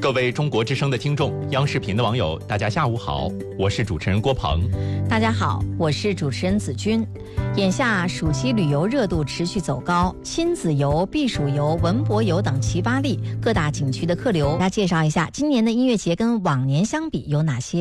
各位中国之声的听众，央视频的网友，大家下午好，我是主持人郭鹏。 大家好，我是主持人子君。眼下暑期旅游热度持续走高，亲子游、避暑游、文博游等齐发力，各大景区的客流。大家介绍一下，今年的音乐节跟往年相比有哪些